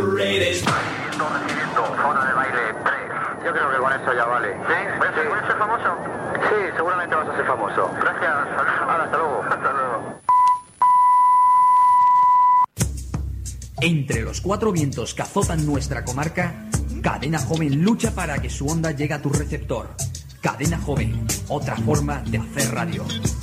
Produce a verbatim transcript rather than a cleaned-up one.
Recibiendo, recibiendo, zona de baile tres. Yo creo que con eso ya vale. ¿Sí? ¿Voy a ser, voy a ser famoso? Sí, seguramente vas a ser famoso. Gracias. Ahora, hasta luego. Hasta luego. Entre los cuatro vientos que azotan nuestra comarca, Cadena Joven lucha para que su onda llegue a tu receptor. Cadena Joven, otra forma de hacer radio.